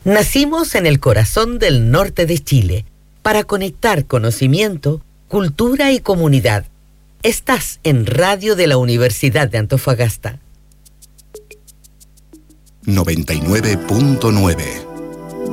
Nacimos en el corazón del norte de Chile para conectar conocimiento, cultura y comunidad. Estás en Radio de la Universidad de Antofagasta. 99.9